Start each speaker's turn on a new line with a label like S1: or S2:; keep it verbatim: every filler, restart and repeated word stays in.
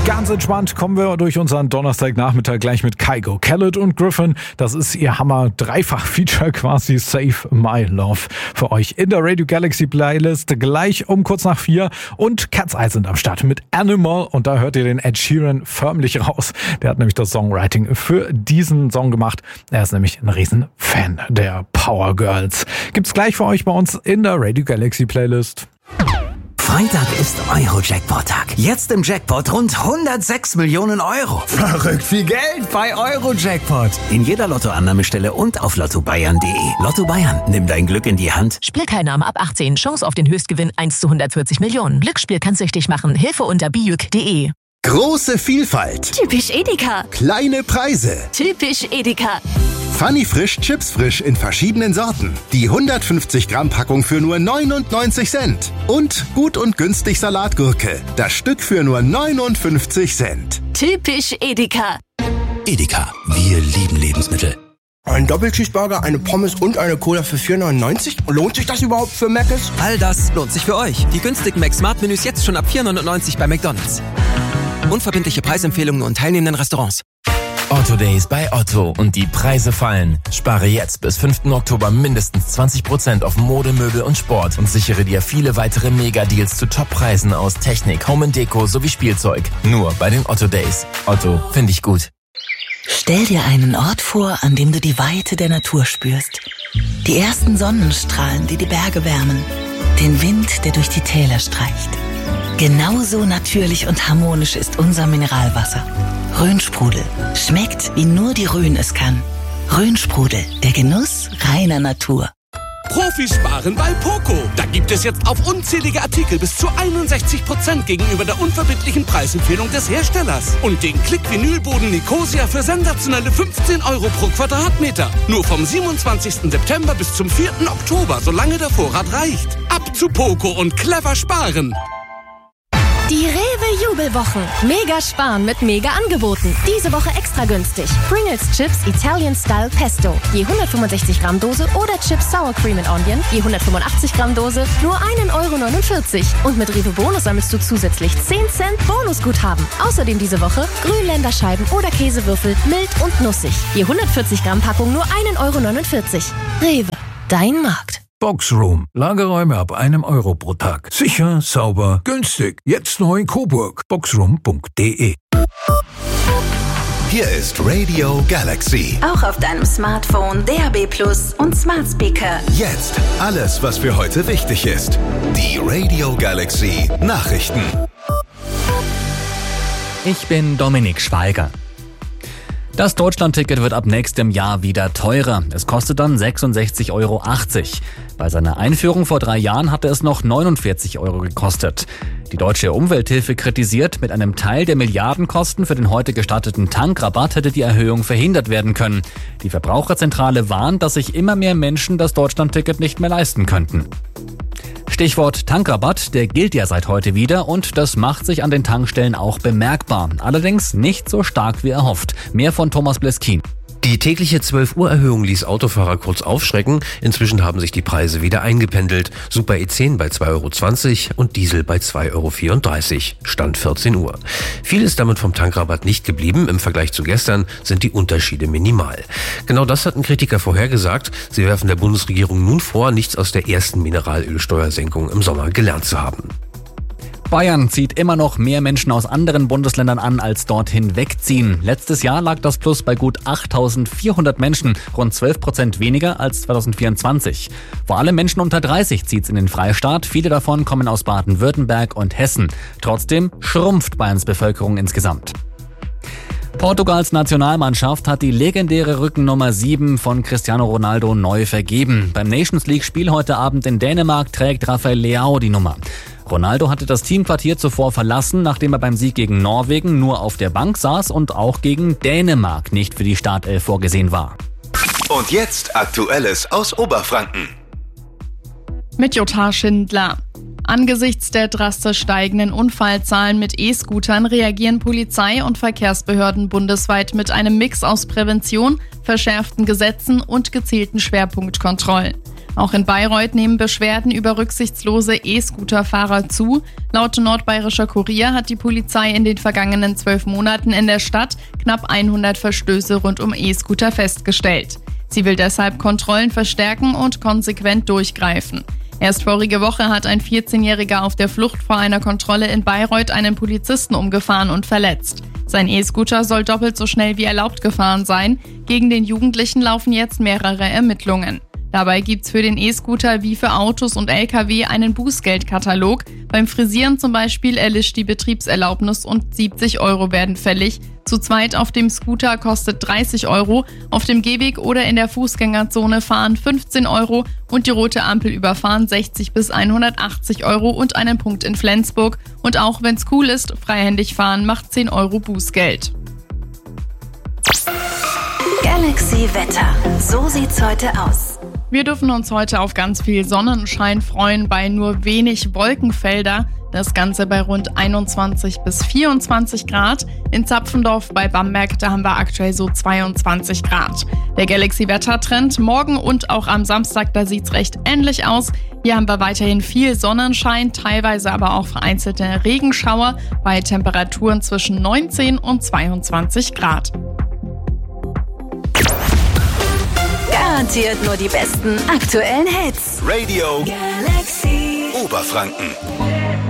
S1: Ganz entspannt kommen wir durch unseren Donnerstagnachmittag gleich mit Kygo, Khaled und Griffin. Das ist ihr Hammer-Dreifach-Feature quasi, Save My Love, für euch in der Radio Galaxy Playlist gleich um kurz nach vier. Und Cat's Eye sind am Start mit Animal und da hört ihr den Ed Sheeran förmlich raus. Der hat nämlich das Songwriting für diesen Song gemacht. Er ist nämlich ein riesen Fan der Power Girls. Gibt's gleich für euch bei uns in der Radio Galaxy Playlist.
S2: Freitag ist Euro-Jackpot-Tag. Jetzt im Jackpot rund hundertsechs Millionen Euro.
S3: Verrückt viel Geld bei Euro-Jackpot.
S2: In jeder Lottoannahmestelle und auf lotto bayern punkt de. Lotto Bayern, nimm dein Glück in die Hand.
S4: Spielteilnahme ab achtzehn. Chance auf den Höchstgewinn eins zu hundertvierzig Millionen. Glücksspiel kann süchtig machen. Hilfe unter bijuk punkt de.
S5: Große Vielfalt.
S6: Typisch Edeka.
S5: Kleine Preise.
S6: Typisch Edeka.
S5: Funny Frisch, Chips frisch in verschiedenen Sorten. Die hundertfünfzig Gramm Packung für nur neunundneunzig Cent. Und gut und günstig Salatgurke. Das Stück für nur neunundfünfzig Cent.
S6: Typisch Edeka.
S2: Edeka, wir lieben Lebensmittel.
S3: Ein Doppelcheeseburger, eine Pommes und eine Cola für vier neunundneunzig? Lohnt sich das überhaupt für Mc's?
S7: All das lohnt sich für euch. Die günstigen Mac-Smart-Menüs jetzt schon ab vier neunundneunzig bei McDonald's. Unverbindliche Preisempfehlungen und teilnehmenden Restaurants.
S8: Otto Days bei Otto und die Preise fallen. Spare jetzt bis fünften Oktober mindestens zwanzig Prozent auf Mode, Möbel und Sport und sichere dir viele weitere Mega-Deals zu Top-Preisen aus Technik, Home and Deko sowie Spielzeug. Nur bei den Otto Days. Otto, finde ich gut.
S9: Stell dir einen Ort vor, an dem du die Weite der Natur spürst. Die ersten Sonnenstrahlen, die die Berge wärmen. Den Wind, der durch die Täler streicht. Genauso natürlich und harmonisch ist unser Mineralwasser. Rhönsprudel. Schmeckt, wie nur die Rhön es kann. Rhönsprudel, der Genuss reiner Natur.
S10: Profis sparen bei Poco. Da gibt es jetzt auf unzählige Artikel bis zu einundsechzig Prozent gegenüber der unverbindlichen Preisempfehlung des Herstellers. Und den Klick-Vinylboden Nicosia für sensationelle fünfzehn Euro pro Quadratmeter. Nur vom siebenundzwanzigsten September bis zum vierten Oktober, solange der Vorrat reicht. Ab zu Poco und clever sparen.
S11: Die Rewe-Jubelwochen. Mega sparen mit Mega-Angeboten. Diese Woche extra günstig. Pringles Chips Italian Style Pesto. Je hundertfünfundsechzig Gramm Dose oder Chips Sour Cream and Onion. Je hundertfünfundachtzig Gramm Dose. Nur ein Euro neunundvierzig. Und mit Rewe Bonus sammelst du zusätzlich zehn Cent Bonusguthaben. Außerdem diese Woche Grünländerscheiben oder Käsewürfel. Mild und nussig. Je hundertvierzig Gramm Packung nur ein Euro neunundvierzig. Rewe. Dein Markt.
S12: Boxroom. Lagerräume ab einem Euro pro Tag. Sicher, sauber, günstig. Jetzt neu in Coburg. boxroom punkt de.
S5: Hier ist Radio Galaxy.
S6: Auch auf deinem Smartphone, D A B Plus und Smart Speaker.
S5: Jetzt alles, was für heute wichtig ist. Die Radio Galaxy Nachrichten.
S13: Ich bin Dominik Schweiger. Das Deutschlandticket wird ab nächstem Jahr wieder teurer. Es kostet dann sechsundsechzig Euro achtzig. Bei seiner Einführung vor drei Jahren hatte es noch neunundvierzig Euro gekostet. Die Deutsche Umwelthilfe kritisiert, mit einem Teil der Milliardenkosten für den heute gestatteten Tankrabatt hätte die Erhöhung verhindert werden können. Die Verbraucherzentrale warnt, dass sich immer mehr Menschen das Deutschlandticket nicht mehr leisten könnten. Stichwort Tankrabatt, der gilt ja seit heute wieder und das macht sich an den Tankstellen auch bemerkbar. Allerdings nicht so stark wie erhofft. Mehr von Thomas Bleskin.
S14: Die tägliche zwölf Uhr Erhöhung ließ Autofahrer kurz aufschrecken. Inzwischen haben sich die Preise wieder eingependelt. Super E zehn bei zwei Euro zwanzig und Diesel bei zwei Euro vierunddreißig. Stand vierzehn Uhr. Viel ist damit vom Tankrabatt nicht geblieben. Im Vergleich zu gestern sind die Unterschiede minimal. Genau das hatten Kritiker vorhergesagt. Sie werfen der Bundesregierung nun vor, nichts aus der ersten Mineralölsteuersenkung im Sommer gelernt zu haben.
S13: Bayern zieht immer noch mehr Menschen aus anderen Bundesländern an, als dorthin wegziehen. Letztes Jahr lag das Plus bei gut achttausendvierhundert Menschen, rund zwölf Prozent weniger als zweitausendvierundzwanzig. Vor allem Menschen unter dreißig zieht's in den Freistaat. Viele davon kommen aus Baden-Württemberg und Hessen. Trotzdem schrumpft Bayerns Bevölkerung insgesamt. Portugals Nationalmannschaft hat die legendäre Rückennummer sieben von Cristiano Ronaldo neu vergeben. Beim Nations League-Spiel heute Abend in Dänemark trägt Rafael Leao die Nummer. Ronaldo hatte das Teamquartier zuvor verlassen, nachdem er beim Sieg gegen Norwegen nur auf der Bank saß und auch gegen Dänemark nicht für die Startelf vorgesehen war.
S5: Und jetzt Aktuelles aus Oberfranken.
S15: Mit Jutta Schindler. Angesichts der drastisch steigenden Unfallzahlen mit E-Scootern reagieren Polizei und Verkehrsbehörden bundesweit mit einem Mix aus Prävention, verschärften Gesetzen und gezielten Schwerpunktkontrollen. Auch in Bayreuth nehmen Beschwerden über rücksichtslose E-Scooter-Fahrer zu. Laut Nordbayerischer Kurier hat die Polizei in den vergangenen zwölf Monaten in der Stadt knapp hundert Verstöße rund um E-Scooter festgestellt. Sie will deshalb Kontrollen verstärken und konsequent durchgreifen. Erst vorige Woche hat ein vierzehnjähriger auf der Flucht vor einer Kontrolle in Bayreuth einen Polizisten umgefahren und verletzt. Sein E-Scooter soll doppelt so schnell wie erlaubt gefahren sein. Gegen den Jugendlichen laufen jetzt mehrere Ermittlungen. Dabei gibt's für den E-Scooter wie für Autos und L K W einen Bußgeldkatalog. Beim Frisieren zum Beispiel erlischt die Betriebserlaubnis und siebzig Euro werden fällig. Zu zweit auf dem Scooter kostet dreißig Euro, auf dem Gehweg oder in der Fußgängerzone fahren fünfzehn Euro und die rote Ampel überfahren sechzig bis hundertachtzig Euro und einen Punkt in Flensburg. Und auch wenn's cool ist, freihändig fahren macht zehn Euro Bußgeld.
S6: Galaxy Wetter. So sieht's heute aus.
S15: Wir dürfen uns heute auf ganz viel Sonnenschein freuen, bei nur wenig Wolkenfelder. Das Ganze bei rund einundzwanzig bis vierundzwanzig Grad. In Zapfendorf bei Bamberg, da haben wir aktuell so zweiundzwanzig Grad. Der Galaxy-Wettertrend morgen und auch am Samstag, da sieht's recht ähnlich aus. Hier haben wir weiterhin viel Sonnenschein, teilweise aber auch vereinzelte Regenschauer bei Temperaturen zwischen neunzehn und zweiundzwanzig Grad.
S6: Garantiert nur die besten aktuellen Hits.
S5: Radio
S6: Galaxy
S5: Oberfranken.